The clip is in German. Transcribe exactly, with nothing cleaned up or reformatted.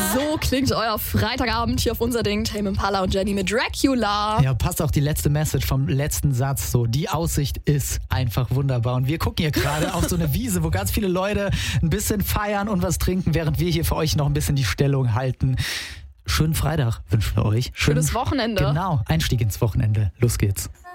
So klingt euer Freitagabend hier auf unser Ding. Tame Impala und Jenny mit Dracula. Ja, passt auch die letzte Message vom letzten Satz so. Die Aussicht ist einfach wunderbar. Und wir gucken hier gerade auf so eine Wiese, wo ganz viele Leute ein bisschen feiern und was trinken, während wir hier für euch noch ein bisschen die Stellung halten. Schönen Freitag wünschen wir euch. Schönes Wochenende. Genau, Einstieg ins Wochenende. Los geht's.